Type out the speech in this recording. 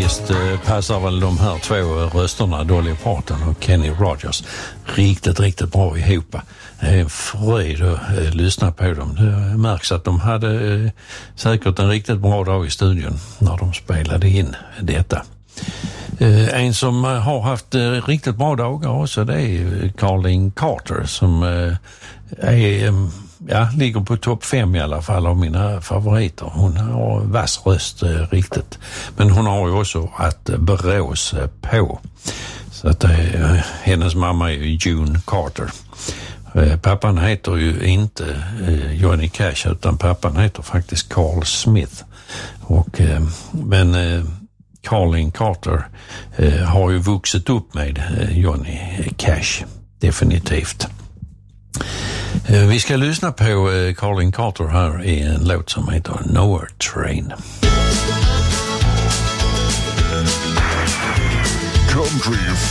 visst passar väl de här två rösterna, Dolly Parton och Kenny Rogers, riktigt bra ihop. Det är en fröjd att lyssna på dem. Det märks att de hade säkert en riktigt bra dag i studion när de spelade in detta. En som har haft riktigt bra dagar också, det är Carlin Carter som ligger på topp 5 i alla fall av mina favoriter. Hon har vass röst riktigt. Men hon har ju också att brås på. Så att hennes mamma är ju June Carter. Pappan heter ju inte Johnny Cash utan pappan heter faktiskt Carl Smith. Men Carlin Carter har ju vuxit upp med Johnny Cash, definitivt. Vi ska lyssna på Carlin Carter här i en låt som heter Nowhere Train. Country